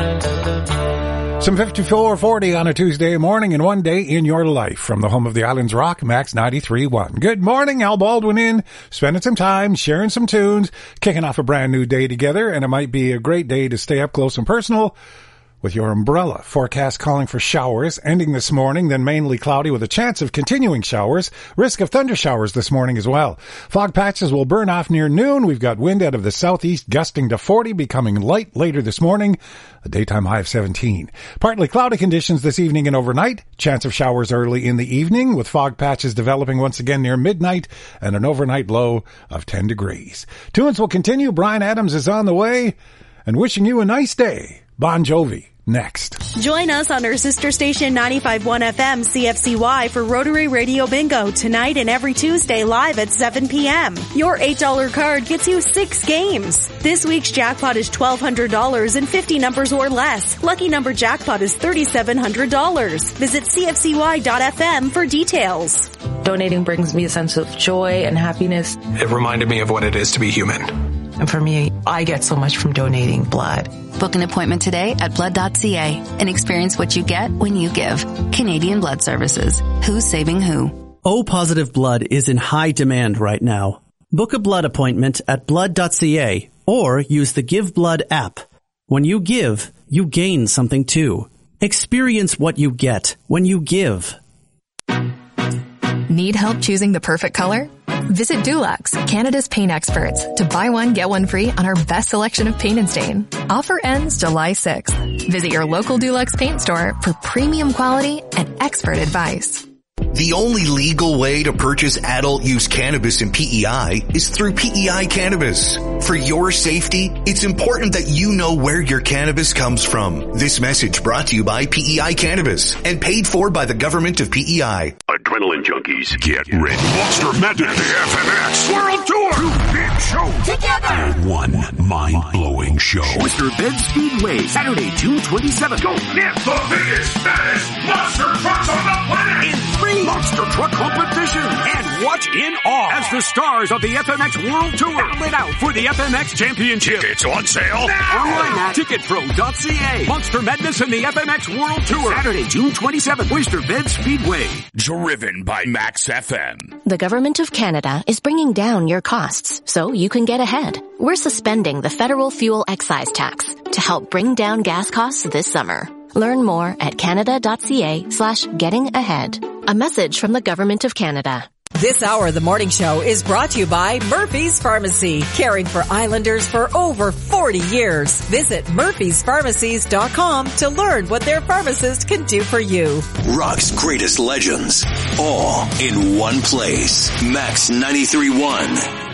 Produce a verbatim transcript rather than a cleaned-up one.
Some fifty-four forty on a Tuesday morning and one day in your life from the home of the Islands Rock, Max ninety-three point one. Good morning, Al Baldwin in, spending some time, sharing some tunes, kicking off a brand new day together, and it might be a great day to stay up close and personal with your umbrella. Forecast calling for showers, ending this morning, then mainly cloudy with a chance of continuing showers. Risk of thunder showers this morning as well. Fog patches will burn off near noon. We've got wind out of the southeast gusting to forty, becoming light later this morning. A daytime high of seventeen. Partly cloudy conditions this evening and overnight. Chance of showers early in the evening, with fog patches developing once again near midnight and an overnight low of ten degrees. Tunes will continue. Brian Adams is on the way and wishing you a nice day. Bon Jovi, next. Join us on our sister station ninety-five point one F M C F C Y for Rotary Radio Bingo tonight and every Tuesday live at seven p.m. Your eight dollar card gets you six games. This week's jackpot is twelve hundred dollars and fifty numbers or less. Lucky number jackpot is thirty-seven hundred dollars. Visit C F C Y dot F M for details. Donating brings me a sense of joy and happiness. It reminded me of what it is to be human. And for me, I get so much from donating blood. Book an appointment today at blood dot c a and experience what you get when you give. Canadian Blood Services. Who's saving who? O-positive blood is in high demand right now. Book a blood appointment at blood dot c a or use the Give Blood app. When you give, you gain something too. Experience what you get when you give. Need help choosing the perfect color? Visit Dulux, Canada's paint experts, to buy one, get one free on our best selection of paint and stain. Offer ends July sixth. Visit your local Dulux paint store for premium quality and expert advice. The only legal way to purchase adult-use cannabis in P E I is through P E I Cannabis. For your safety, it's important that you know where your cannabis comes from. This message brought to you by P E I Cannabis and paid for by the government of P E I. Adrenaline junkies, get ready. Monster Madness, the F M X World Tour. Two big shows together. One mind-blowing show. Oyster Bend Speedway, Saturday, June twenty-seventh. Go get the biggest, baddest monster trucks on the planet in three monster truck competitions. And watch in awe as the stars of the F M X World Tour battle it out for the F M X Championship. Tickets on sale now. Online at ticket pro dot c a. Monster Madness and the F M X World Tour. Saturday, June twenty-seventh, Oyster Bend Speedway. Driven by Max F M. The Government of Canada is bringing down your costs so you can get ahead. We're suspending the federal fuel excise tax to help bring down gas costs this summer. Learn more at canada dot c a slash getting ahead. A message from the Government of Canada. This hour of the morning show is brought to you by Murphy's Pharmacy, caring for Islanders for over forty years. Visit murphys pharmacies dot com to learn what their pharmacist can do for you. Rock's greatest legends, all in one place. Max ninety-three point one.